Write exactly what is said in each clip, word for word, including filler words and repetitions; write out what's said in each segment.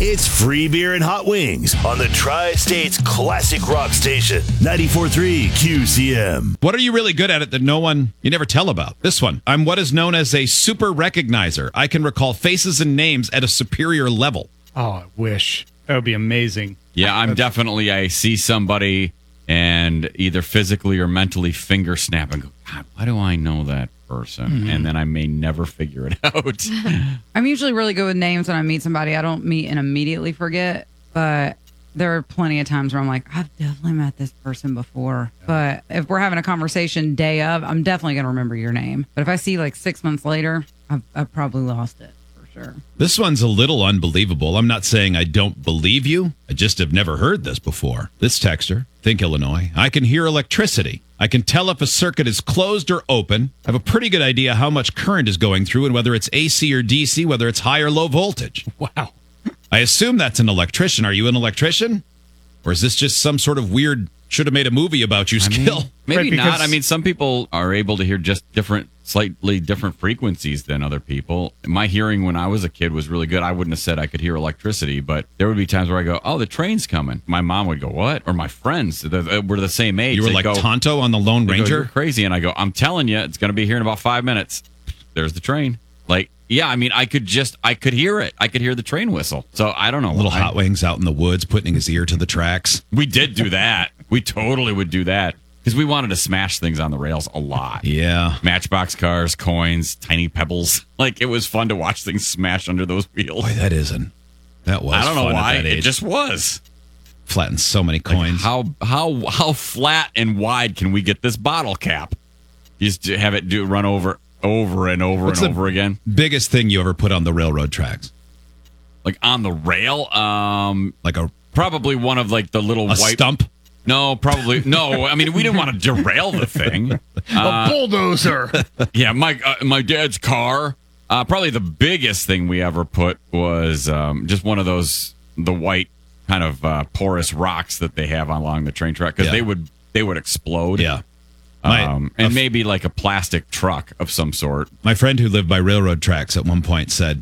It's free beer and hot wings on the Tri-State's classic rock station, ninety-four point three Q C M. What are you really good at it that no one, you never tell about? This one. I'm what is known as a super recognizer. I can recall faces and names at a superior level. Oh, I wish. That would be amazing. Yeah, I'm definitely, I see somebody and either physically or mentally finger snap and go, God, why do I know that person? Mm-hmm. And then I may never figure it out. I'm usually really good with names when I meet somebody. I don't meet and immediately forget, but there are plenty of times where I'm like, I've definitely met this person before. Yeah. But if we're having a conversation day of, I'm definitely going to remember your name. But if I see like six months later, I've, I've probably lost it. Sure. This one's a little unbelievable. I'm not saying I don't believe you. I just have never heard this before. This texter, think Illinois. I can hear electricity. I can tell if a circuit is closed or open. I have a pretty good idea how much current is going through and whether it's A C or D C, whether it's high or low voltage. Wow. I assume that's an electrician. Are you an electrician? Or is this just some sort of weird, should have made a movie about you skill? I mean, maybe right, not. I mean, some people are able to hear just different, slightly different frequencies than other people. My hearing when I was a kid was really good. I wouldn't have said I could hear electricity, but there would be times where I go, oh, the train's coming. My mom would go, what? Or my friends, they were the same age. You were They'd like go, Tonto on the Lone Ranger? Go, you're crazy. And I go, I'm telling you, it's going to be here in about five minutes. There's the train. Like, yeah, I mean, I could just, I could hear it. I could hear the train whistle. So I don't know. Little I, hot wings out in the woods, putting his ear to the tracks. We did do that. We totally would do that. Because we wanted to smash things on the rails a lot. Yeah. Matchbox cars, coins, tiny pebbles. Like, it was fun to watch things smash under those wheels. Boy, that isn't. That was I don't know fun why. at that age. It just was. Flattened so many coins. Like how how how flat and wide can we get this bottle cap? You just have it do run over over and over What's and the over again. Biggest thing you ever put on the railroad tracks? Like on the rail? Um, like a probably one of like the little a white stump? No, probably no. I mean, we didn't want to derail the thing. Uh, a bulldozer. Yeah, my uh, my dad's car. Uh, probably the biggest thing we ever put was um, just one of those the white kind of uh, porous rocks that they have along the train track because yeah. they would they would explode. Yeah, my, um, and f- maybe like a plastic truck of some sort. My friend who lived by railroad tracks at one point said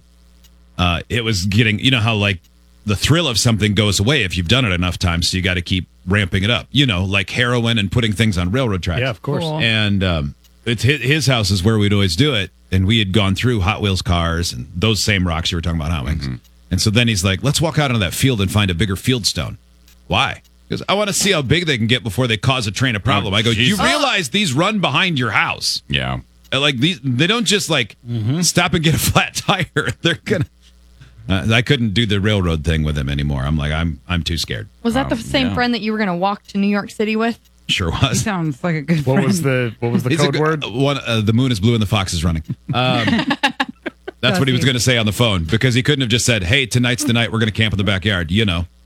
uh, it was getting, you know how like the thrill of something goes away if you've done it enough times, so you got to keep ramping it up. You know, like heroin and putting things on railroad tracks. Yeah, of course. Cool. And um, it's his, his house is where we'd always do it, and we had gone through Hot Wheels cars and those same rocks you were talking about, Hot Wings. Mm-hmm. And so then he's like, let's walk out into that field and find a bigger field stone. Why? Because I want to see how big they can get before they cause a train a problem. Oh, I go, geez. you realize these run behind your house. Yeah. Like these, they don't just like mm-hmm. stop and get a flat tire. They're going to. Uh, I couldn't do the railroad thing with him anymore. I'm like, I'm I'm too scared. Was that um, the same yeah. friend that you were going to walk to New York City with? Sure He was. sounds like a good What friend. was the what was the He's code a, word? uh, One, uh, the moon is blue and the fox is running. Um, that's what he was going to say on the phone because he couldn't have just said, hey, tonight's the night we're going to camp in the backyard. You know.